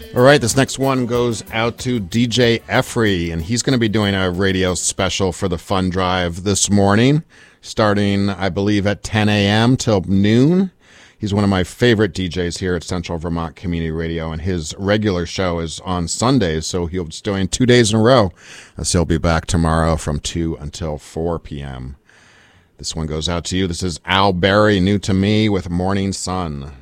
All right, this next one goes out to DJ Effrey, and he's going to be doing a radio special for the Fun Drive this morning, starting, I believe, at 10 a.m. till noon. He's one of my favorite DJs here at Central Vermont Community Radio, and his regular show is on Sundays, so he'll be doing 2 days in a row. So he'll be back tomorrow from 2 until 4 p.m. This one goes out to you. This is Al Berry, New to Me, with Morning Sun.